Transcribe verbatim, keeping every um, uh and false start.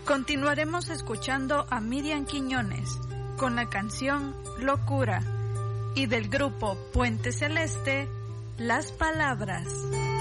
Continuaremos escuchando a Miriam Quiñones con la canción Locura y del grupo Puente Celeste, Las Palabras.